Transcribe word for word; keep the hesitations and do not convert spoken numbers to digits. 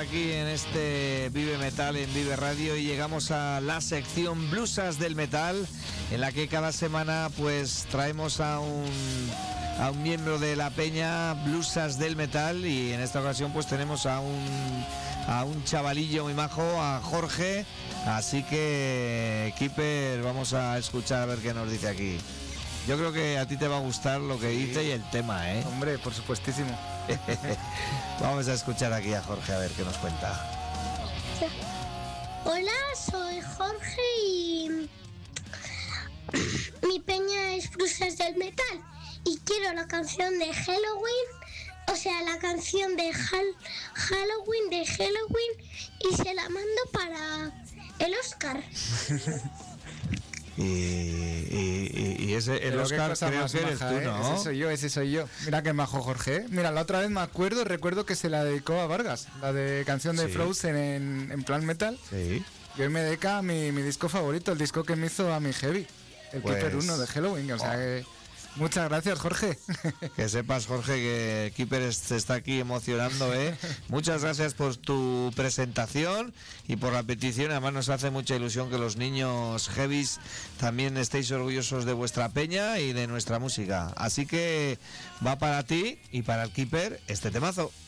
aquí en este Vive Metal en Vive Radio y llegamos a la sección Blusas del Metal, en la que cada semana pues traemos a un a un miembro de la peña Blusas del Metal, y en esta ocasión pues tenemos a un a un chavalillo muy majo, a Jorge, así que Keeper, vamos a escuchar a ver qué nos dice aquí. Yo creo que a ti te va a gustar lo que dice sí. y el tema, ¿eh? Hombre, por supuestísimo. Vamos a escuchar aquí a Jorge a ver qué nos cuenta. Hola, soy Jorge y mi peña es Blusas del Metal y quiero la canción de Halloween, o sea, la canción de Hal- Halloween de Halloween, y se la mando para el Oscar. Y, y, y ese el Pero Oscar creo que eres maja, tú, ¿no? Ese soy yo, ese soy yo. Mira qué majo Jorge, ¿eh? Mira, la otra vez me acuerdo, recuerdo que se la dedicó a Vargas, la de canción de Sí. Frozen en, en plan metal. Sí. Y hoy me dedica a mi, mi disco favorito, el disco que me hizo a mi Heavy, el Pues... Keeper uno de Halloween. O sea oh. que muchas gracias, Jorge. Que sepas, Jorge, que Keeper se está aquí emocionando, ¿eh? Muchas gracias por tu presentación y por la petición. Además nos hace mucha ilusión que los niños heavies también estéis orgullosos de vuestra peña y de nuestra música. Así que va para ti y para el Keeper este temazo.